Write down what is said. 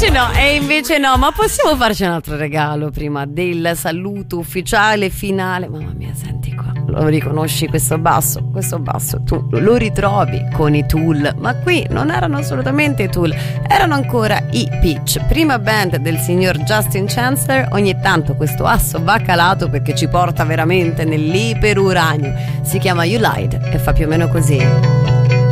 invece no, ma possiamo farci un altro regalo prima del saluto ufficiale finale? Mamma mia, senti qua, lo riconosci questo basso? Questo basso tu lo ritrovi con i Tool, ma qui non erano assolutamente i Tool, erano ancora i Peach, prima band del signor Justin Chancellor. Ogni tanto questo asso va calato perché ci porta veramente nell'iperuranio. Si chiama You Lied e fa più o meno così.